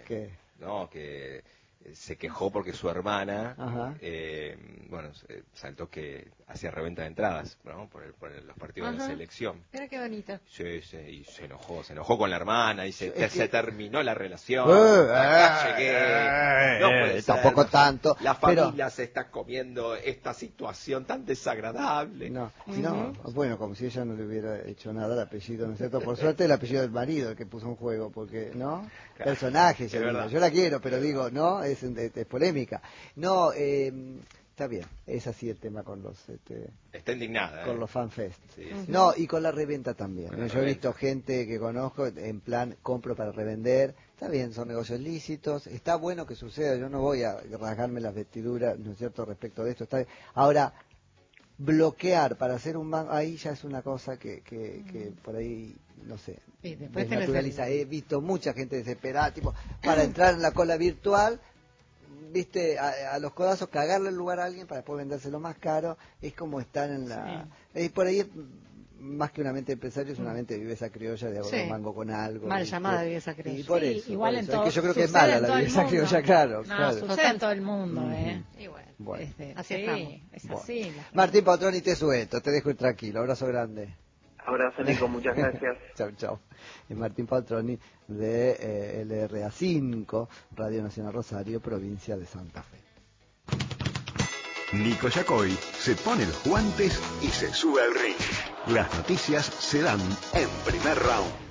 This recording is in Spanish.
¿Qué? No, que se quejó porque su hermana, Ajá. saltó que hacía reventa de entradas, ¿no? por los partidos de la selección. Mira qué bonito. Sí, y se enojó con la hermana, y se terminó la relación. Acá llegué. No puede ser, tampoco tanto. La familia se está comiendo esta situación tan desagradable. No, bueno, como si ella no le hubiera hecho nada al apellido, ¿no es cierto? Por suerte el apellido del marido el que puso en juego, porque, ¿no? Claro, Personaje, es verdad. yo la quiero, pero digo, ¿no? Es polémica. No, está bien, es así el tema con los... Está indignada. Con los fanfest. Sí, sí. No, y con la reventa también. Con la Yo he reventa. visto gente que conozco en plan compro para revender. Está bien, son negocios lícitos. Está bueno que suceda. Yo no voy a rasgarme las vestiduras, ¿no es cierto?, respecto de esto. Está bien. Ahora, bloquear para hacer un banco, ahí ya es una cosa que por ahí, no sé, desnaturaliza. He visto mucha gente desesperada, tipo, para entrar en la cola virtual, viste, a los codazos, cagarle el lugar a alguien para después vendérselo más caro. Es como estar en la... por ahí, más que una mente de empresario, es una mente de viveza criolla, de ahorrar mango con algo. Mal llamada viveza criolla. Y por eso, igual por en eso. todo, Es que yo creo que es mala la viveza criolla, claro. Sucede en todo el mundo, Y bueno, Bueno. así estamos. Es así. Martín Patroni, te suelto, te dejo ir tranquilo. Abrazo grande. Abrazo, Nico, muchas gracias. Chau. Es Martín Patroni de LRA5, Radio Nacional Rosario, provincia de Santa Fe. Nico Yacoy se pone los guantes y se sube al ring. Las noticias se dan en primer round.